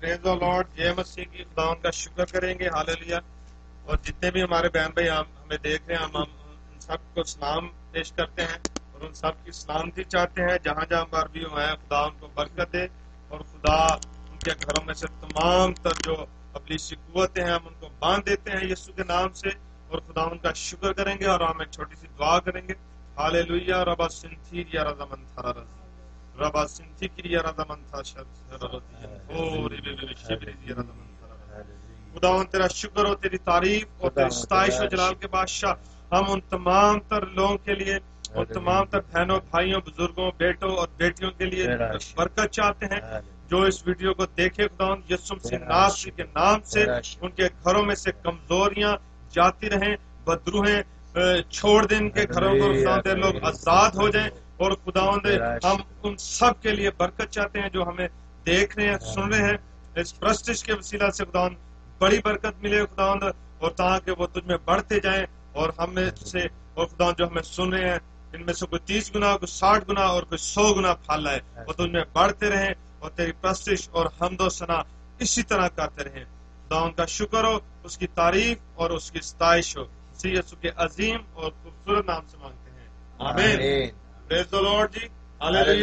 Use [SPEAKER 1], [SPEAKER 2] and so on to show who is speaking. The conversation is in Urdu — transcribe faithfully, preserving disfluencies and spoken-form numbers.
[SPEAKER 1] پریز دی لارڈ، جے مسیح کی خداوند کا شکر کریں گے، ہاللویا۔ اور جتنے بھی ہمارے بہن بھائی ہم ہمیں دیکھ رہے ہیں، ہم ہم ان سب کو سلام پیش کرتے ہیں اور ان سب کی سلامتی چاہتے ہیں جہاں جہاں پر بھی وہ ہیں۔ خدا ان کو برکت دے اور خدا ان کے گھروں میں سے تمام تر جو ابلیسی قوتیں ہیں ہم ان کو باندھ دیتے ہیں یسوع کے نام سے، اور خدا ان کا شکر کریں گے اور ہم ایک چھوٹی سی دعا کریں گے۔ ہاللویا۔ ربا سنتھی یا رضا من تھارا رضی ربا سنتھی کی یا رضا من تھا شر اور خداوند تیرا شکر ہو، تیری تعریف اور تیری ستائش و جلال کے بادشاہ، ہم ان تمام تر لوگوں کے لیے، ان تمام تر بہنوں بھائیوں بزرگوں بیٹوں اور بیٹیوں کے لیے برکت چاہتے ہیں جو اس ویڈیو کو دیکھے۔ خداوند یسوع مسیح ناصری کے نام سے ان کے گھروں میں سے کمزوریاں جاتی رہیں، بدروہیں چھوڑ دیں ان کے گھروں کو، خداوند لوگ آزاد ہو جائیں، اور خداوند ہم ان سب کے لیے برکت چاہتے ہیں جو ہمیں دیکھ رہے ہیں سن رہے ہیں، اس پرستش کے وسیلہ سے خداوند بڑی برکت ملے خداوند، اور تاکہ وہ تجھ میں بڑھتے جائیں، اور ہم میں سے اور خداوند جو ہمیں سن رہے ہیں ان میں سے کوئی تیس گنا کوئی ساٹھ گنا اور کوئی سو گنا پھل لائے، وہ تجھ میں بڑھتے رہیں اور تیری پرستش اور حمد و ثنا اسی طرح کرتے رہیں۔ خداوند کا شکر ہو، اس کی تعریف اور اس کی ستائش ہو، اسی یسوع کے عظیم اور خوبصورت نام سے مانگتے ہیں، آمین۔ پریز دی لارڈ جی، ہاللویا۔